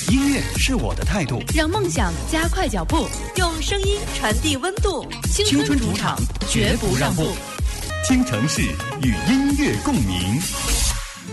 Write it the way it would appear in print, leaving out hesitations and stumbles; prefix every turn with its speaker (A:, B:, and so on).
A: 音乐是我的态度，
B: 让梦想加快脚步，
C: 用声音传递温度。
B: 青春主场，绝不让步。
A: 听城市与音乐共鸣。